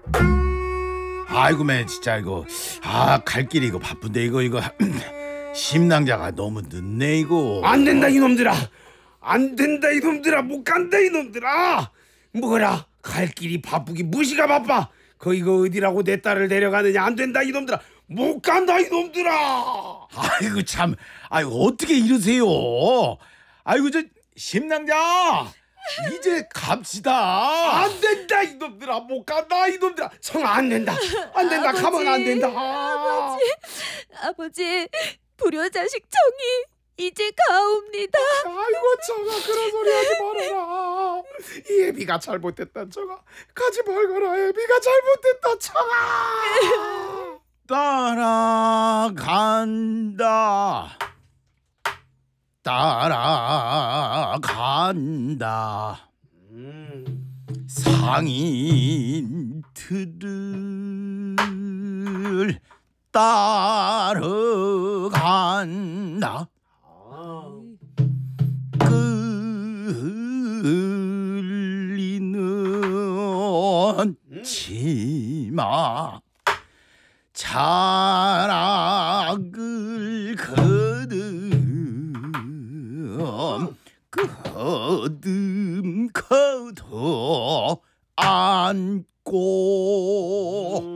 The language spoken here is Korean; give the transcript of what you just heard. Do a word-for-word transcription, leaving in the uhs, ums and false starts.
아이고 맨 진짜 이거 아 갈 길이 이거 바쁜데 이거 이거 심낭자가 너무 늦네 이거. 안 된다 이놈들아, 안 된다 이놈들아, 못 간다 이놈들아. 뭐라, 갈 길이 바쁘기 무시가 바빠. 거기가 어디라고 내 딸을 데려가느냐. 안 된다 이놈들아, 못 간다 이놈들아. 아이고 참, 아이고 어떻게 이러세요? 아이고 저 심낭자 이제 갑시다. 안 된다 이놈들아, 못 간다 이놈들아. 성 안 된다, 안 된다. 아버지, 가면 안 된다. 아버지, 아버지, 불효자식 정이 이제 가옵니다. 아이고 정아, 그런 소리 하지 말아라. 이 애비가 잘못됐다 정아. 가지 말거라, 애비가 잘못됐다 정아. 따라간다 따라간다 음. 상인들을 따라간다 아. 끌리는 치마 자락을 거듭 거듭 거듭 안고